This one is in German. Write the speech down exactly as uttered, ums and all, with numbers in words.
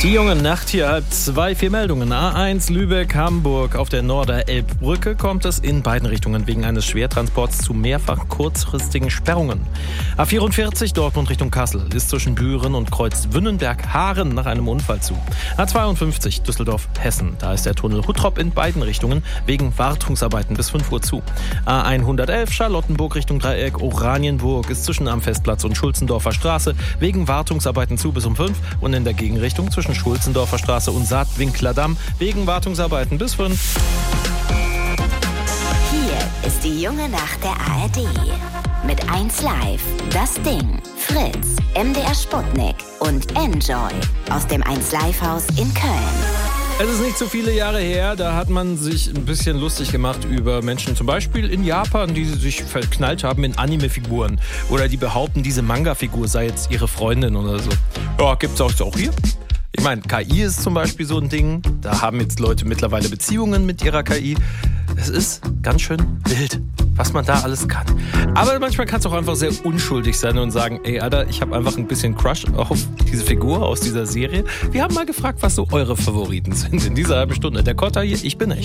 Die junge Nacht hier halb zwei, vier Meldungen. A eins Lübeck, Hamburg. Auf der Norder-Elbbrücke kommt es in beiden Richtungen wegen eines Schwertransports zu mehrfach kurzfristigen Sperrungen. A vierundvierzig Dortmund Richtung Kassel ist zwischen Büren und Kreuz Wünnenberg-Haaren nach einem Unfall zu. A zweiundfünfzig Düsseldorf-Hessen. Da ist der Tunnel Huttrop in beiden Richtungen wegen Wartungsarbeiten bis fünf Uhr zu. A hundertelf Charlottenburg Richtung Dreieck Oranienburg ist zwischen am Festplatz und Schulzendorfer Straße wegen Wartungsarbeiten zu bis um fünf und in der Gegenrichtung zwischen Schulzendorfer Straße und Saatwinkler Damm wegen Wartungsarbeiten bis fünf. Hier ist die junge Nacht der A R D. Mit eins Live, Das Ding, Fritz, M D R Sputnik und Enjoy aus dem eins Live Haus in Köln. Es ist nicht so viele Jahre her, da hat man sich ein bisschen lustig gemacht über Menschen, zum Beispiel in Japan, die sich verknallt haben in Anime-Figuren. Oder die behaupten, diese Manga-Figur sei jetzt ihre Freundin oder so. Ja, gibt's auch, auch hier. Ich meine, K I ist zum Beispiel so ein Ding. Da haben jetzt Leute mittlerweile Beziehungen mit ihrer K I. Es ist ganz schön wild, was man da alles kann. Aber manchmal kann es auch einfach sehr unschuldig sein und sagen, ey, Alter, ich habe einfach ein bisschen Crush auf diese Figur aus dieser Serie. Wir haben mal gefragt, was so eure Favoriten sind in dieser halben Stunde. Der Kotter hier, ich bin echt.